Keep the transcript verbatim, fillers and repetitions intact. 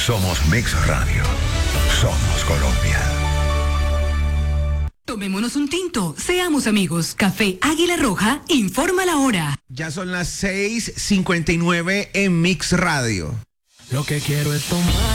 Somos Mix Radio. Somos Colombia. Tomémonos un tinto, seamos amigos. Café Águila Roja informa la hora. Ya son las seis cincuenta y nueve en Mix Radio. Lo que quiero es tomar.